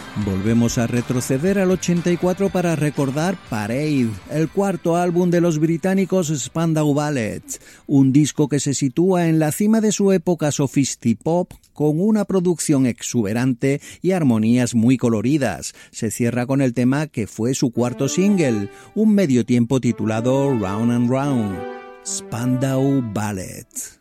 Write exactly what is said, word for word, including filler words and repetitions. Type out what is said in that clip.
Volvemos a retroceder al ochenta y cuatro para recordar Parade, el cuarto álbum de los británicos Spandau Ballet, un disco que se sitúa en la cima de su época sofistipop con una producción exuberante y armonías muy coloridas. Se cierra con el tema que fue su cuarto single, un medio tiempo titulado Round and Round, Spandau Ballet.